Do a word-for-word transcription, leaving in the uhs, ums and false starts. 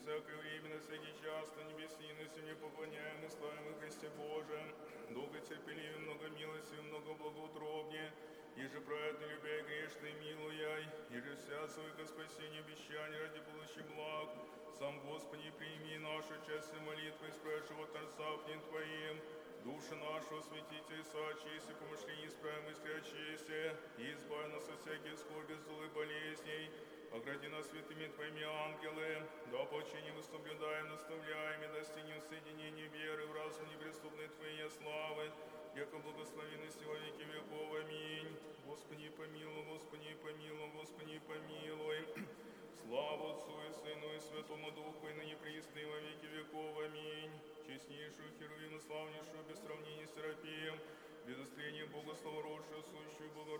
всякое время, на всякий час, на небесе и на земле поклоняем и славим во Христе Божием. Долго терпеливее, много милости, много благоутробнее, еже праведно любя и грешно и милуяй, еже вся своего спасения обещания ради будущих благ. Сам Господи, прими нашу часть молитвы, исправь живот Отца Твоим, душу нашу осветите и соочисти, помышления исправим и скрячисти, и избавь нас от всяких скорби, злых болезней, огради нас святыми Твоими ангелы, да починим и соблюдаем, наставляем и достигнем соединения веры в разум неприступной Твоей славы, яко благословенности во веки веков. Аминь. Господи, помилуй, Господи, помилуй, Господи, помилуй. Слава Отцу и Сыну и Святому Духу, и ныне присно и во веки веков. Аминь. Честнейшую Херувиму, славнейшую, без сравнения с Серафием, без острения Бога, словородшую, сущую Богородицу,